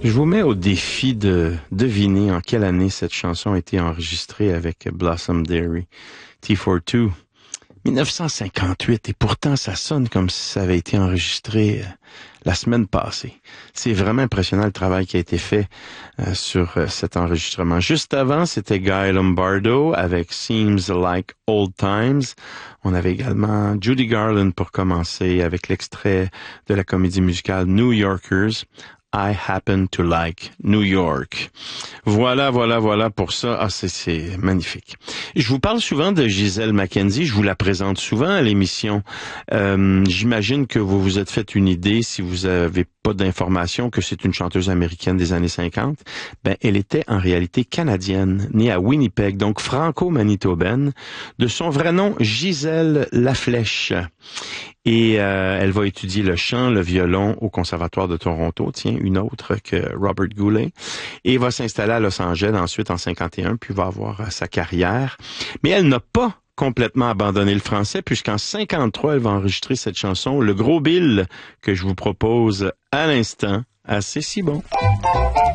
Je vous mets au défi de deviner en quelle année cette chanson a été enregistrée avec Blossom Dairy, T42. 1958, et pourtant ça sonne comme si ça avait été enregistré la semaine passée. C'est vraiment impressionnant le travail qui a été fait sur cet enregistrement. Juste avant, c'était Guy Lombardo avec Seems Like Old Times. On avait également Judy Garland pour commencer avec l'extrait de la comédie musicale New Yorkers. I happen to like New York. Voilà pour ça. Ah, c'est magnifique. Je vous parle souvent de Gisèle MacKenzie. Je vous la présente souvent à l'émission. J'imagine que vous vous êtes fait une idée, si vous avez pas d'informations, que c'est une chanteuse américaine des années 50. Ben, elle était en réalité canadienne, née à Winnipeg, donc franco-manitobaine. De son vrai nom, Gisèle Laflèche. Et elle va étudier le chant, le violon au Conservatoire de Toronto, tiens, une autre que Robert Goulet, et va s'installer à Los Angeles ensuite en 51, puis va avoir sa carrière. Mais elle n'a pas complètement abandonné le français, puisqu'en 53, elle va enregistrer cette chanson, Le Gros Bill, que je vous propose à l'instant. Assez si bon.